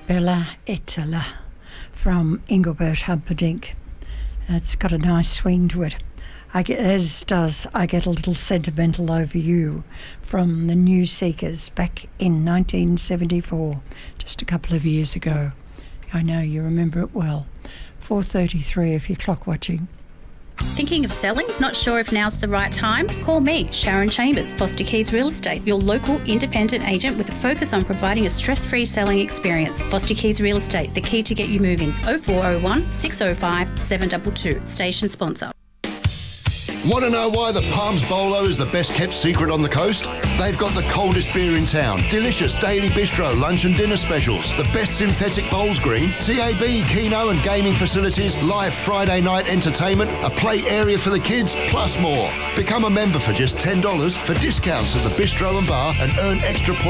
Bella Etala from Engelbert Humperdinck. It's got a nice swing to it. I get a little sentimental over you from the New Seekers back in 1974, just a couple of years ago. I know you remember it well. 4:33 if you're clock watching. Thinking of selling? Not sure if now's the right time? Call me, Sharon Chambers, Foster Keys Real Estate, your local independent agent with a focus on providing a stress-free selling experience. Foster Keys Real Estate, the key to get you moving. 0401 605 722. Station sponsor. Want to know why the Palms Bolo is the best kept secret on the coast? They've got the coldest beer in town, delicious daily bistro lunch and dinner specials, the best synthetic bowls green, TAB, Keno and gaming facilities, live Friday night entertainment, a play area for the kids, plus more. Become a member for just $10 for discounts at the bistro and bar and earn extra points